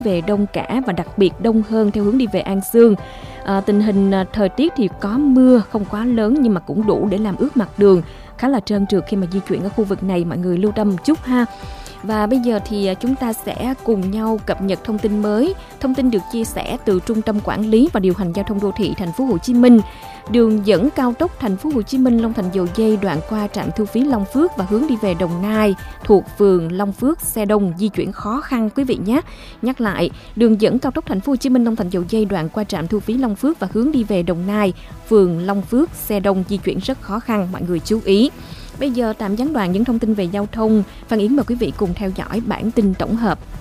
về đông cả và đặc biệt đông hơn theo hướng đi về An Xương. Tình hình thời tiết thì có mưa không quá lớn nhưng mà cũng đủ để làm ướt mặt đường, khá là trơn trượt khi mà di chuyển ở khu vực này, mọi người lưu tâm một chút ha. Và bây giờ thì chúng ta sẽ cùng nhau cập nhật thông tin mới. Thông tin được chia sẻ từ Trung tâm Quản lý và Điều hành Giao thông Đô thị Thành phố Hồ Chí Minh. Đường dẫn cao tốc Thành phố Hồ Chí Minh Long Thành Dầu Giây đoạn qua trạm thu phí Long Phước và hướng đi về Đồng Nai thuộc phường Long Phước xe đông, di chuyển khó khăn quý vị nhé. Nhắc lại, đường dẫn cao tốc Thành phố Hồ Chí Minh Long Thành Dầu Giây đoạn qua trạm thu phí Long Phước và hướng đi về Đồng Nai, phường Long Phước xe đông, di chuyển rất khó khăn, mọi người chú ý. Bây giờ tạm gián đoạn những thông tin về giao thông. Phan Yến mời quý vị cùng theo dõi bản tin tổng hợp.